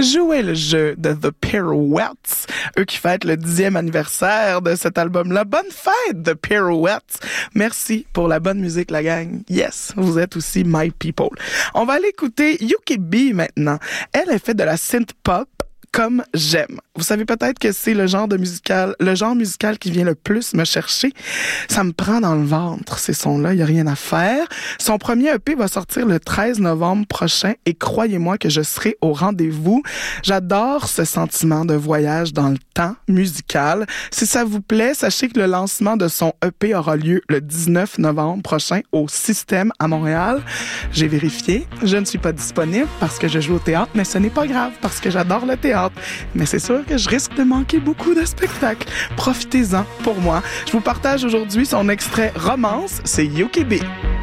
jouer le jeu de The Pirouettes, eux qui fêtent le 10e anniversaire de cet album-là. Bonne fête, The Pirouettes! Merci pour la bonne musique, la gang. Yes, vous êtes aussi my people. On va aller écouter Yuki B maintenant. Elle est faite de la synth pop comme j'aime. Vous savez peut-être que c'est le genre musical qui vient le plus me chercher. Ça me prend dans le ventre, ces sons-là, il n'y a rien à faire. Son premier EP va sortir le 13 novembre prochain et croyez-moi que je serai au rendez-vous. J'adore ce sentiment de voyage dans le temps musical. Si ça vous plaît, sachez que le lancement de son EP aura lieu le 19 novembre prochain au Système à Montréal. J'ai vérifié, je ne suis pas disponible parce que je joue au théâtre, mais ce n'est pas grave parce que j'adore le théâtre. Mais c'est sûr que je risque de manquer beaucoup de spectacles. Profitez-en pour moi. Je vous partage aujourd'hui son extrait Romance, c'est Yuki B.